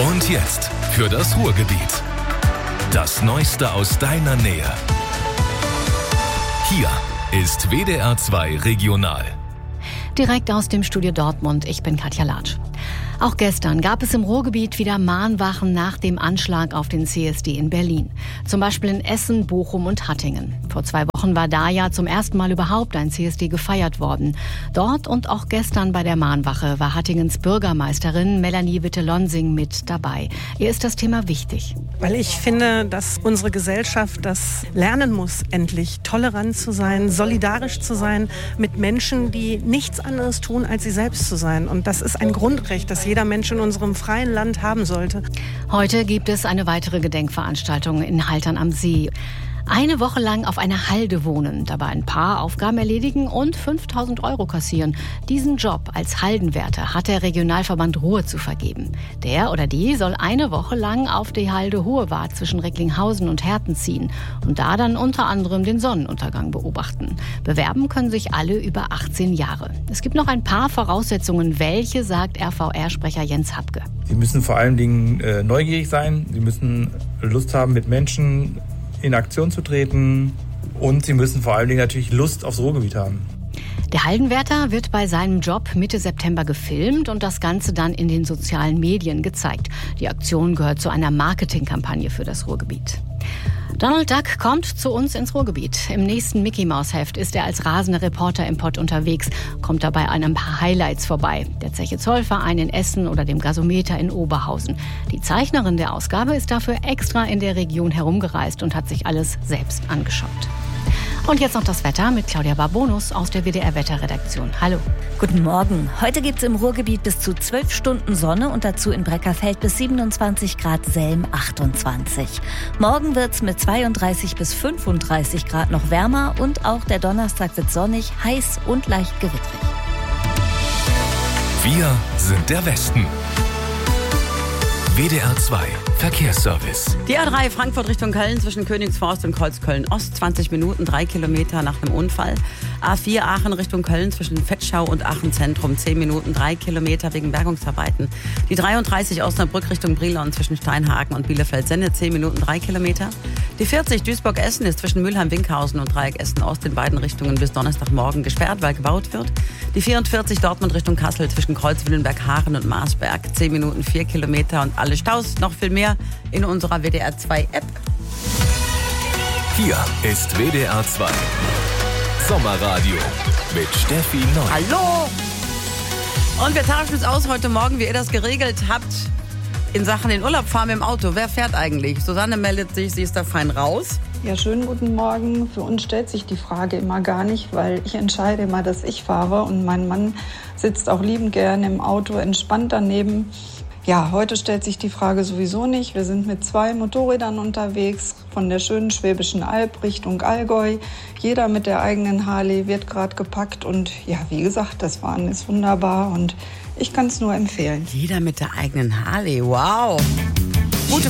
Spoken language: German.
Und jetzt für das Ruhrgebiet. Das Neueste aus deiner Nähe. Hier ist WDR 2 Regional. Direkt aus dem Studio Dortmund, ich bin Katja Latsch. Auch gestern gab es im Ruhrgebiet wieder Mahnwachen nach dem Anschlag auf den CSD in Berlin. Zum Beispiel in Essen, Bochum und Hattingen. Vor 2 Wochen war da ja zum ersten Mal überhaupt ein CSD gefeiert worden. Dort und auch gestern bei der Mahnwache war Hattingens Bürgermeisterin Melanie Witte-Lonsing mit dabei. Ihr ist das Thema wichtig. Weil ich finde, dass unsere Gesellschaft das lernen muss, endlich tolerant zu sein, solidarisch zu sein mit Menschen, die nichts anderes tun, als sie selbst zu sein. Und das ist ein Grundrecht, das jeder Mensch in unserem freien Land haben sollte. Heute gibt es eine weitere Gedenkveranstaltung in Haltern am See. Eine Woche lang auf einer Halde wohnen, dabei ein paar Aufgaben erledigen und 5.000 € kassieren. Diesen Job als Haldenwärter hat der Regionalverband Ruhr zu vergeben. Der oder die soll eine Woche lang auf die Halde Hohewart zwischen Recklinghausen und Herten ziehen und da dann unter anderem den Sonnenuntergang beobachten. Bewerben können sich alle über 18 Jahre. Es gibt noch ein paar Voraussetzungen. Welche, sagt RVR-Sprecher Jens Hapke. Sie müssen vor allen Dingen neugierig sein. Sie müssen Lust haben, mit Menschen in Aktion zu treten, und sie müssen vor allen Dingen natürlich Lust aufs Ruhrgebiet haben. Der Haldenwärter wird bei seinem Job Mitte September gefilmt und das Ganze dann in den sozialen Medien gezeigt. Die Aktion gehört zu einer Marketingkampagne für das Ruhrgebiet. Donald Duck kommt zu uns ins Ruhrgebiet. Im nächsten Mickey-Maus-Heft ist er als rasender Reporter im Pott unterwegs, kommt dabei an ein paar Highlights vorbei. Der Zeche Zollverein in Essen oder dem Gasometer in Oberhausen. Die Zeichnerin der Ausgabe ist dafür extra in der Region herumgereist und hat sich alles selbst angeschaut. Und jetzt noch das Wetter mit Claudia Barbonus aus der WDR-Wetterredaktion. Hallo. Guten Morgen. Heute gibt es im Ruhrgebiet bis zu 12 Stunden Sonne und dazu in Breckerfeld bis 27 Grad, Selm 28. Morgen wird es mit 32 bis 35 Grad noch wärmer und auch der Donnerstag wird sonnig, heiß und leicht gewittrig. Wir sind der Westen. WDR 2 Verkehrsservice. Die A3 Frankfurt Richtung Köln zwischen Königsforst und Kreuzköln-Ost, 20 Minuten, 3 Kilometer nach einem Unfall. A4 Aachen Richtung Köln zwischen Vetschau und Aachen Zentrum, 10 Minuten, 3 Kilometer wegen Bergungsarbeiten. Die 33 Osnabrück Richtung Brilon zwischen Steinhagen und Bielefeld-Senne, 10 Minuten, 3 Kilometer. Die 40 Duisburg-Essen ist zwischen Mülheim-Winkhausen und Dreieck Essen-Ost in beiden Richtungen bis Donnerstagmorgen gesperrt, weil gebaut wird. Die 44 Dortmund Richtung Kassel zwischen Kreuz-Willenberg-Haaren und Marsberg, 10 Minuten, 4 Kilometer und alle Staus, noch viel mehr in unserer WDR 2 App. Hier ist WDR 2 Sommerradio mit Steffi Neu. Hallo! Und wir tauschen uns aus heute Morgen, wie ihr das geregelt habt, in Sachen den Urlaub fahren mit dem Auto. Wer fährt eigentlich? Susanne meldet sich, sie ist da fein raus. Ja, schönen guten Morgen. Für uns stellt sich die Frage immer gar nicht, weil ich entscheide immer, dass ich fahre und mein Mann sitzt auch liebend gerne im Auto, entspannt daneben. Ja, heute stellt sich die Frage sowieso nicht. Wir sind mit 2 Motorrädern unterwegs, von der schönen Schwäbischen Alb Richtung Allgäu. Jeder mit der eigenen Harley wird gerade gepackt und ja, wie gesagt, das Fahren ist wunderbar und ich kann es nur empfehlen. Jeder mit der eigenen Harley, wow!